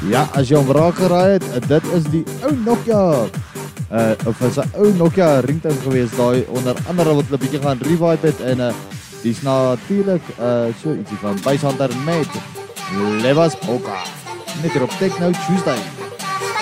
Ja, as jy hom raak geraai het, dit is die ou Nokia of is 'n ou Nokia ringtone gewees, daai onder andere wat hulle bietjie gaan revive het en dis natuurlik so ietsie van Basshunter met Levas Polka. Net hier op Techno Tuesday.